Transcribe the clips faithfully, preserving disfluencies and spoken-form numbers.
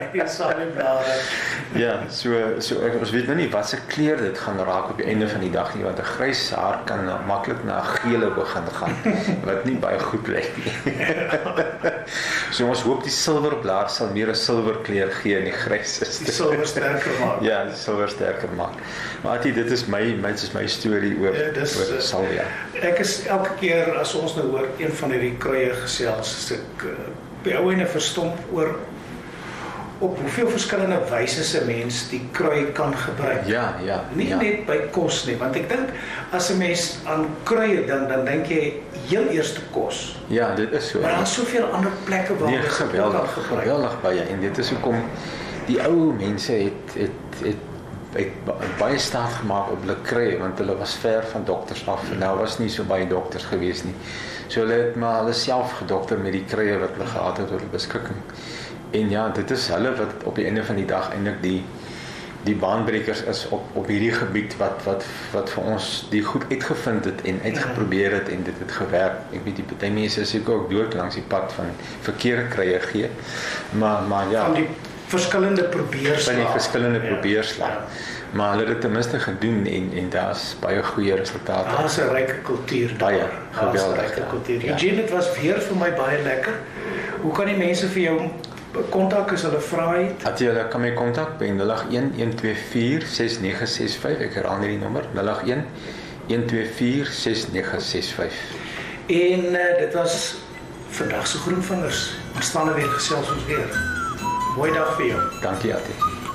Die sameblare. Ja, so, so ek, ons weet nou nie wat se kleur dit gaan raak op die einde van die dag nie, want 'n grys haar kan maklik na 'n gele begin gaan, wat nie baie goed lyk nie. So ons hoop die silverblaar sal meer 'n silverkleur gee en die grys is. Die silwer sterker maak. Ja, die silwer sterker maak. Maar Ati, dit is my, my, dit is my storie oor, Ja, dis, oor salvia. Ek is elke keer as ons nou hoor een van hierdie kruie gesels, is ek uh, by ou ene verstomp oor op hoeveel verskillende wyse 'n mens die krui kan gebruik. Ja, ja. Nie ja. net by kos nie, want ek dink as 'n mens aan kruie dink, dan dink jy heel eerste kos. Ja, dit is so. Maar daar is soveel ander plekke waar Nee, jy dit ook geweldig, kan gebruik. geweldig baie. En dit is hoekom die ou mense het het het het baie staat gemaak op hulle kruie, want hulle was ver van dokters af en daar was nie so baie dokters gewees nie. So hulle het maar hulle self gedokter met die kruie wat hulle gehad het tot hulle beskikking. En ja, dit is hulle wat op die einde van die dag eintlik die die baanbrekers is op op hierdie gebied wat wat wat vir ons die goed uitgevind het en uitgeprobeer het en dit het gewerk. Ek weet die party mense is ook dood langs die pad van verkeerde krye gee. Maar maar ja, Van die verskillende probeerslae. van die verskillende Ja, probeerslae. ja. Maar hulle het dit ten minste gedoen en en daar's baie goeie resultate. Daar is 'n ryke kultuur daar. Baie, Daar is 'n geweldig, ryke ja. kultuur. Ja. Eugene, dit was weer vir my baie lekker. Hoe kan die mense vir jou kontak as hulle vra het? As jy hulle kan my kontak by nul agt een, een twee vier, ses nege ses vyf. Ek herhaal net die nommer nul agt een, een twee vier, ses nege ses vyf. En uh, dit was vandag se Groenvingers. Ons staan er weer gesels ons weer. Mooi dag vir jou. Dankie, Ati.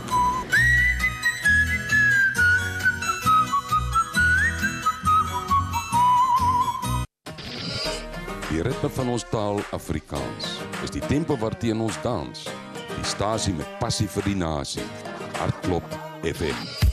Die ritme van ons taal Afrikaans is die tempo waarteen ons dans. Die stasie met passie vir die nasie. Hartklop F M.